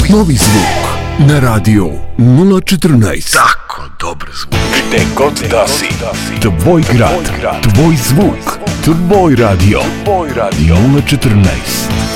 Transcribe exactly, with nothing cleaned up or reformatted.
Novi zvuk na radio nula četrnaest. Tako dobar zvuk. Gde god da si, tvoj grad, tvoj zvuk, tvoj radio, nula četrnaest.